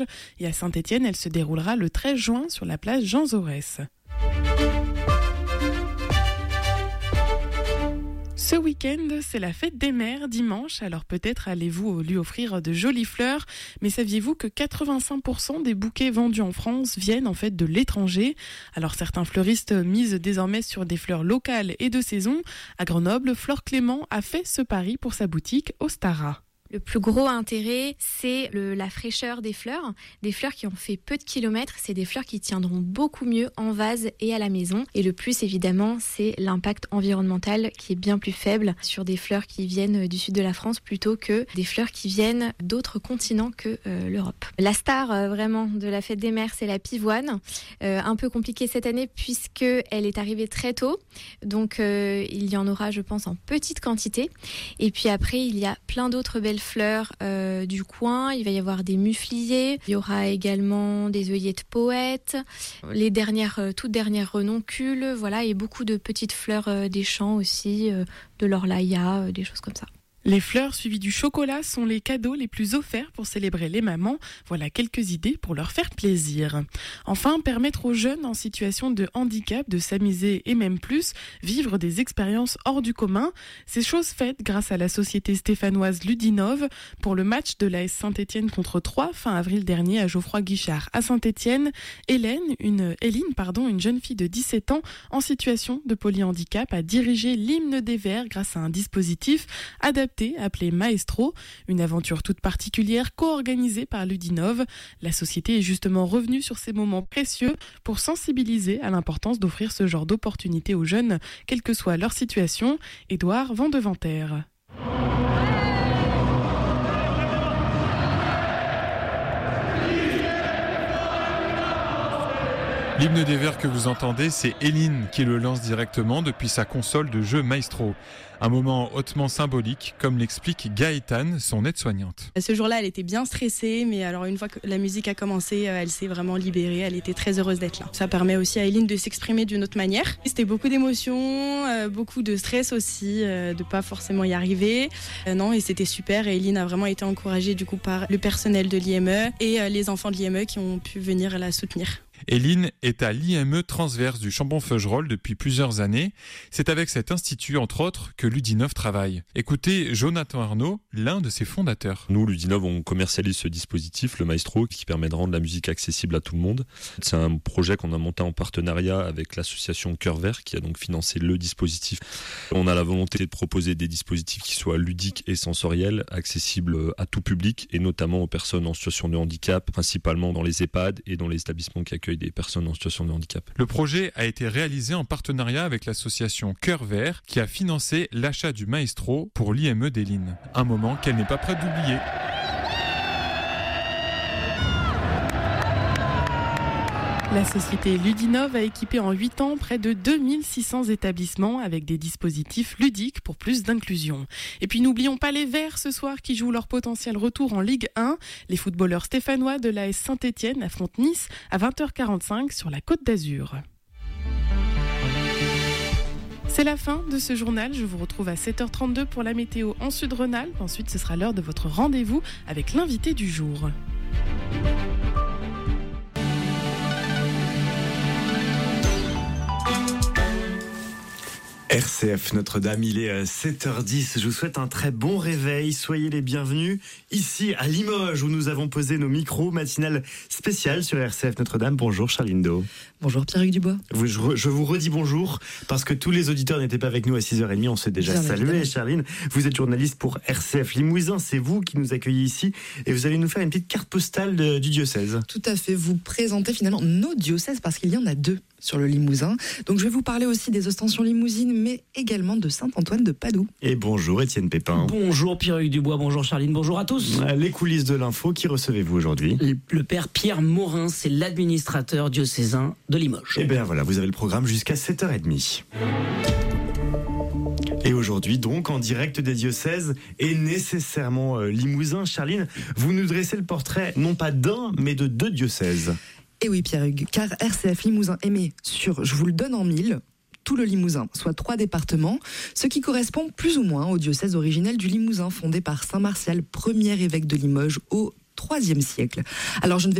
Et à Saint-Étienne, elle se déroulera le 13 juin sur la place Jean Jaurès. Ce week-end, c'est la fête des mères dimanche, alors peut-être allez-vous lui offrir de jolies fleurs, mais saviez-vous que 85% des bouquets vendus en France viennent en fait de l'étranger? Alors certains fleuristes misent désormais sur des fleurs locales et de saison. À Grenoble, Flore Clément a fait ce pari pour sa boutique Ostara. Le plus gros intérêt, c'est la fraîcheur des fleurs qui ont fait peu de kilomètres. C'est des fleurs qui tiendront beaucoup mieux en vase et à la maison. Et le plus, évidemment, c'est l'impact environnemental qui est bien plus faible sur des fleurs qui viennent du sud de la France plutôt que des fleurs qui viennent d'autres continents que l'Europe. La star vraiment de la fête des mères, c'est la pivoine. Un peu compliquée cette année puisqu'elle est arrivée très tôt. Donc il y en aura, je pense, en petite quantité. Et puis après, il y a plein d'autres belles fleurs du coin. Il va y avoir des mufliers. Il y aura également des œillettes poètes, les toutes dernières renoncules, voilà, et beaucoup de petites fleurs des champs aussi, de l'orlaïa, des choses comme ça. Les fleurs suivies du chocolat sont les cadeaux les plus offerts pour célébrer les mamans. Voilà quelques idées pour leur faire plaisir. Enfin, permettre aux jeunes en situation de handicap de s'amuser et même plus, vivre des expériences hors du commun. C'est chose faite grâce à la société stéphanoise Ludinov pour le match de l'AS Saint-Étienne contre Troyes fin avril dernier à Geoffroy Guichard à Saint-Étienne. Éline, une jeune fille de 17 ans en situation de polyhandicap, a dirigé l'hymne des Verts grâce à un dispositif adapté appelé Maestro, une aventure toute particulière co-organisée par Ludinov. La société est justement revenue sur ces moments précieux pour sensibiliser à l'importance d'offrir ce genre d'opportunités aux jeunes, quelle que soit leur situation. Édouard Vandeventer. L'hymne des Verts que vous entendez, c'est Éline qui le lance directement depuis sa console de jeu Maestro. Un moment hautement symbolique, comme l'explique Gaëtane, son aide-soignante. Ce jour-là, elle était bien stressée, mais alors une fois que la musique a commencé, elle s'est vraiment libérée. Elle était très heureuse d'être là. Ça permet aussi à Éline de s'exprimer d'une autre manière. C'était beaucoup d'émotions, beaucoup de stress aussi, de pas forcément y arriver. Non, et c'était super. Et Éline a vraiment été encouragée du coup par le personnel de l'IME et les enfants de l'IME qui ont pu venir la soutenir. Éline est à l'IME transverse du Chambon-Feugerolles depuis plusieurs années. C'est avec cet institut, entre autres, que Ludinov travaille. Écoutez Jonathan Arnaud, l'un de ses fondateurs. Nous, Ludinov, on commercialise ce dispositif, le Maestro, qui permet de rendre la musique accessible à tout le monde. C'est un projet qu'on a monté en partenariat avec l'association Cœur Vert, qui a donc financé le dispositif. On a la volonté de proposer des dispositifs qui soient ludiques et sensoriels, accessibles à tout public, et notamment aux personnes en situation de handicap, principalement dans les EHPAD et dans les établissements qui accueillent des personnes en situation de handicap. Le projet a été réalisé en partenariat avec l'association Cœur Vert qui a financé l'achat du Maestro pour l'IME d'Éline. Un moment qu'elle n'est pas prête d'oublier. La société Ludinov a équipé en 8 ans près de 2600 établissements avec des dispositifs ludiques pour plus d'inclusion. Et puis n'oublions pas les Verts ce soir qui jouent leur potentiel retour en Ligue 1. Les footballeurs stéphanois de l'AS Saint-Étienne affrontent Nice à 20h45 sur la Côte d'Azur. C'est la fin de ce journal. Je vous retrouve à 7h32 pour la météo en Sud-Rhône-Alpes. Ensuite, ce sera l'heure de votre rendez-vous avec l'invité du jour. RCF Notre-Dame, il est 7h10. Je vous souhaite un très bon réveil. Soyez les bienvenus ici à Limoges où nous avons posé nos micros matinales spéciales sur RCF Notre-Dame. Bonjour Charline Do. Bonjour Pierre-Hugues Dubois. Je vous redis bonjour parce que tous les auditeurs n'étaient pas avec nous à 6h30. On s'est déjà Bien salué. évidemment. Charline, vous êtes journaliste pour RCF Limousin. C'est vous qui nous accueillez ici et vous allez nous faire une petite carte postale du diocèse. Tout à fait, vous présentez finalement nos diocèses parce qu'il y en a 2 sur le Limousin. Donc je vais vous parler aussi des Ostensions limousines mais également de Saint-Antoine de Padoue. Et bonjour Étienne Pépin. Bonjour Pierre-Hugues Dubois, bonjour Charline, bonjour à tous. Les coulisses de l'info, qui recevez-vous aujourd'hui ? Le père Pierre Morin, c'est l'administrateur diocésain de Limoges. Et bien voilà, vous avez le programme jusqu'à 7h30. Et aujourd'hui donc, en direct des diocèses et nécessairement Limousin. Charline, vous nous dressez le portrait non pas d'un, mais de 2 diocèses. Et oui Pierre-Hugues, car RCF Limousin émet sur, je vous le donne en 1000, tout le Limousin, soit 3 départements, ce qui correspond plus ou moins au diocèse originel du Limousin, fondé par Saint Martial, premier évêque de Limoges au IIIe siècle. Alors je ne vais